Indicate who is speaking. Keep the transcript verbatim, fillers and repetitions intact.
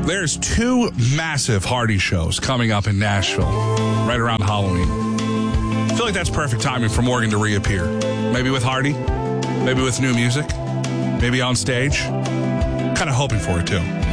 Speaker 1: There's two massive Hardy shows coming up in Nashville right around Halloween. I feel like that's perfect timing for Morgan to reappear. Maybe with Hardy, maybe with new music, maybe on stage. Kind of hoping for it, too.